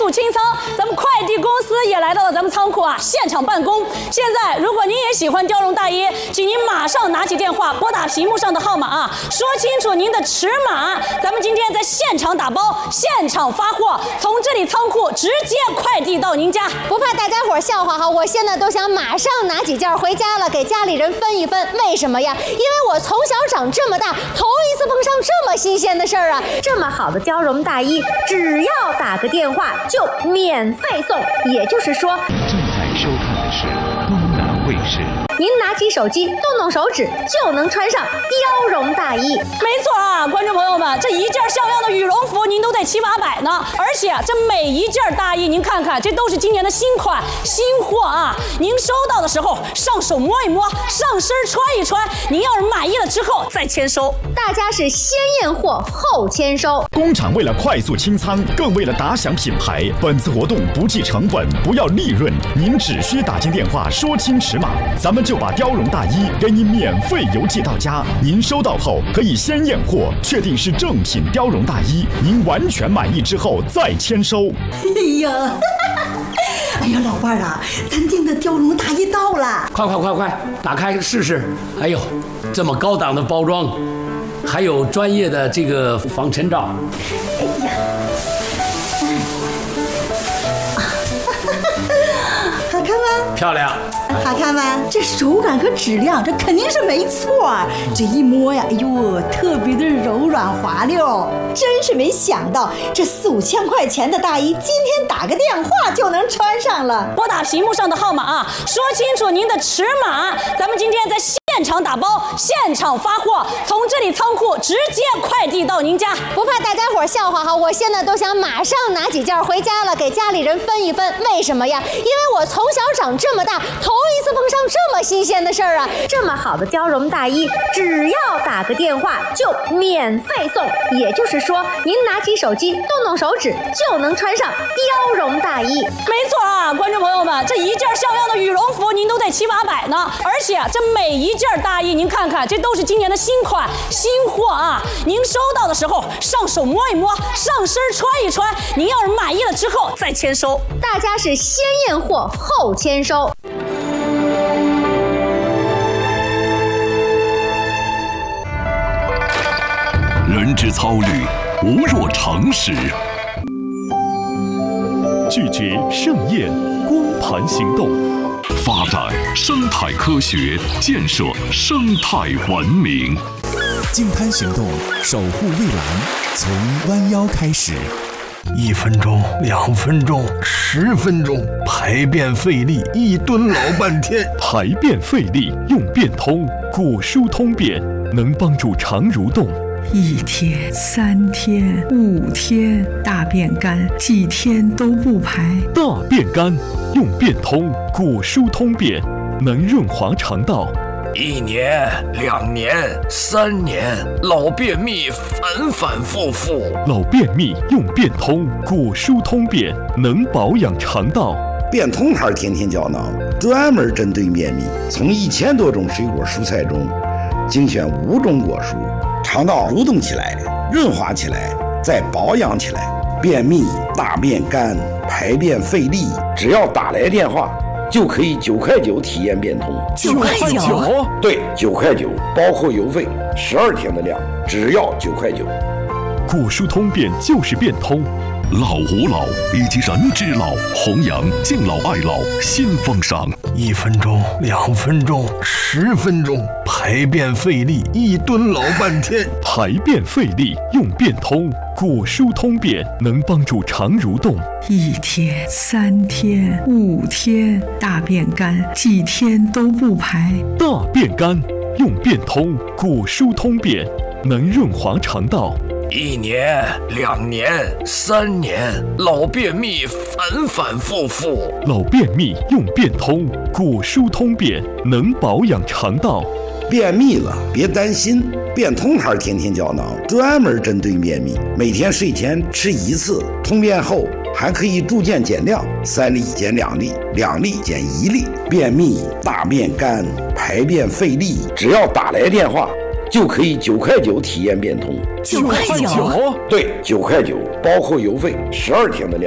速清仓，咱们快递公司也来到了咱们仓库啊，现场办公。现在，如果您也喜欢貂绒大衣，请您马上拿起电话，拨打屏幕上的号码啊，说清楚您的尺码。咱们今天在现场打包，现场发货，从这里仓库直接快递到您家。 不怕大家伙笑话哈，我现在都想马上拿几件回家了，给家里人分一分。为什么呀？因为我从小长这么大，头一次碰上这么新鲜的事儿啊！这么好的貂绒大衣，只要打个电话就免费送，也就是说， 正在收看的是东南卫视。 您拿起手机，动动手指就能穿上貂绒大衣。 没错啊，观众朋友们，这一件像样的羽绒服您都得7、8百呢，而且这每一件大衣您看看，这都是今年的新款新货啊！您收到的时候上手摸一摸，上身穿一穿，您要是满意了之后再签收。 大家是先验货后签收。 工厂为了快速清仓，更为了打响品牌，本次活动不计成本，不要利润，您只需打进电话说清尺码，咱们就把貂绒大衣给你免费邮寄到家。您收到后可以先验货，确定是正品貂绒大衣，您完全满意之后再签收。 哎呀，哎呀，老伴儿啊，咱订的貂绒大衣到了， 快，打开试试。哎呦，这么高档的包装，还有专业的这个防尘罩。 哎呀，好看吗？ 漂亮。 好看吗？这手感和质量，这肯定是没错。这一摸呀，哎呦，特别的柔软滑溜，真是没想到，这4、5千块钱的大衣，今天打个电话就能穿上了。 拨打屏幕上的号码啊，说清楚您的尺码，咱们今天在现场打包，现场发货，从这里仓库直接快递到您家。 不怕大家伙笑话哈，我现在都想马上拿几件回家了，给家里人分一分。为什么呀？因为我从小长这么大，头一次碰上这么新鲜的事儿啊！这么好的貂绒大衣，只要打个电话就免费送，也就是说，您拿起手机，动动手指就能穿上貂绒大衣。 没错啊，观众朋友们，这一件像样的羽绒服您都得7、8百呢，而且这每一件大衣您看看，这都是今年的新款新货啊！您收到的时候上手摸一摸，上身穿一穿，您要是满意了之后再签收。 大家是先验货后签收。 人之操虑，无若常识。 拒绝盛宴，光盘行动。 发展生态科学，建设生态文明。 净滩行动，守护蔚蓝，从弯腰开始。 1分钟、2分钟、10分钟，排便费力，1吨老半天。 排便费力用便通，果蔬通便，能帮助肠蠕动。 1天、3天、5天，大便干，几天都不排。 大便干用便通，果蔬通便，能润滑肠道。 1年、2年、3年，老便秘反反复复。 老便秘用便通，果蔬通便，能保养肠道。 便通牌甜甜胶囊专门针对便秘，从1000多种水果蔬菜中精选5种果蔬，肠道蠕动起来，润滑起来，再保养起来。便秘、大便干、排便费力，只要打来电话就可以9块9体验便通。 9块9？ 对，9块9，包括邮费，12天的量，只要9块9。 果蔬通便就是便通。 老吾老以及人之老，弘扬敬老爱老新风尚。 1分钟、2分钟、10分钟，排便费力，1吨老半天。 排便费力用便通，果蔬通便，能帮助肠蠕动。 1天、3天、5天，大便干，几天都不排。 大便干用便通，果蔬通便，能润滑肠道。 1年、2年、3年，老便秘反反复复。 老便秘用便通，果蔬通便，能保养肠道。 便秘了别担心，便通牌甜甜胶囊专门针对便秘，每天睡前吃1次，通便后还可以逐渐减量，3粒减2粒，2粒减1粒。便秘、大便干、排便费力，只要打来电话就可以9块9体验便通。 9块9？ 对，9块9，包括邮费12天的量。